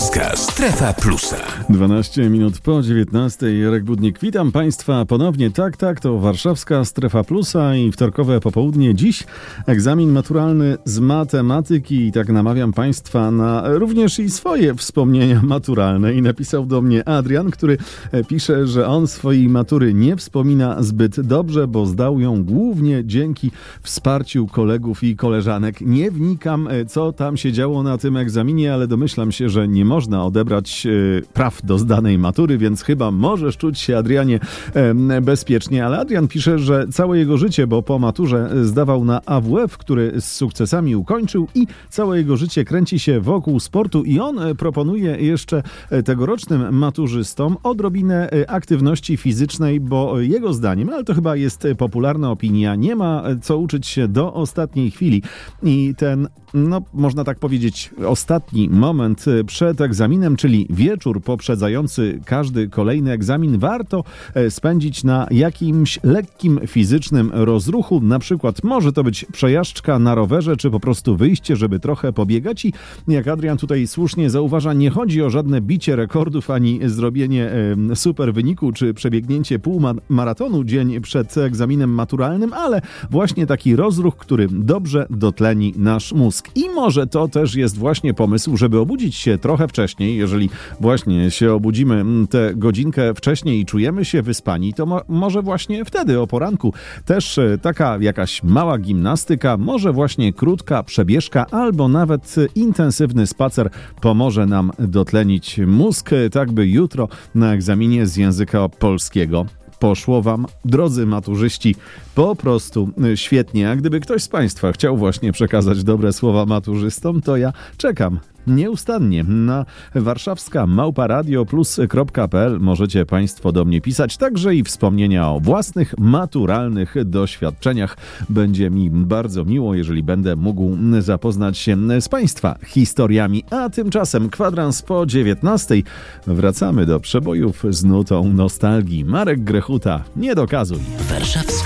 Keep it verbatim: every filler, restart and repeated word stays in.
Warszawska Strefa Plusa. dwanaście minut po dziewiętnastej. Jarek Budnik. Witam Państwa ponownie. Tak, tak, to Warszawska Strefa Plusa i wtorkowe popołudnie. Dziś egzamin maturalny z matematyki. I tak namawiam Państwa na również i swoje wspomnienia maturalne. I napisał do mnie Adrian, który pisze, że on swojej matury nie wspomina zbyt dobrze, bo zdał ją głównie dzięki wsparciu kolegów i koleżanek. Nie wnikam, co tam się działo na tym egzaminie, ale domyślam się, że nie można odebrać e, praw do zdanej matury, więc chyba możesz czuć się, Adrianie, e, bezpiecznie. Ale Adrian pisze, że całe jego życie, bo po maturze zdawał na A W F, który z sukcesami ukończył, i całe jego życie kręci się wokół sportu i on proponuje jeszcze tegorocznym maturzystom odrobinę aktywności fizycznej, bo jego zdaniem, ale to chyba jest popularna opinia, nie ma co uczyć się do ostatniej chwili. I ten, no można tak powiedzieć, ostatni moment przed egzaminem, czyli wieczór poprzedzający każdy kolejny egzamin, warto spędzić na jakimś lekkim fizycznym rozruchu. Na przykład może to być przejażdżka na rowerze, czy po prostu wyjście, żeby trochę pobiegać. I jak Adrian tutaj słusznie zauważa, nie chodzi o żadne bicie rekordów, ani zrobienie e, super wyniku, czy przebiegnięcie półmaratonu dzień przed egzaminem maturalnym, ale właśnie taki rozruch, który dobrze dotleni nasz mózg. I może to też jest właśnie pomysł, żeby obudzić się trochę wcześniej. Jeżeli właśnie się obudzimy tę godzinkę wcześniej i czujemy się wyspani, to mo- może właśnie wtedy o poranku też taka jakaś mała gimnastyka, może właśnie krótka przebieżka albo nawet intensywny spacer pomoże nam dotlenić mózg, tak by jutro na egzaminie z języka polskiego poszło wam, drodzy maturzyści, po prostu świetnie. A gdyby ktoś z Państwa chciał właśnie przekazać dobre słowa maturzystom, to ja czekam nieustannie na warszawska małpa radio plus kropka p l. Możecie Państwo do mnie pisać, także i wspomnienia o własnych maturalnych doświadczeniach. Będzie mi bardzo miło, jeżeli będę mógł zapoznać się z Państwa historiami. A tymczasem kwadrans po dziewiętnastej. Wracamy do przebojów z nutą nostalgii. Marek Grechuta, nie dokazuj. Warszawska